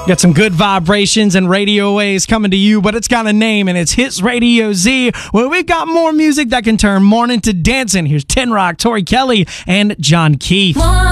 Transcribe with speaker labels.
Speaker 1: Got some good vibrations and radio waves coming to you, but it's got a name, and it's Hits Radio Z, where we've got more music that can turn morning to dancing. Here's Tin Rock, Tori Kelly, and John Keith.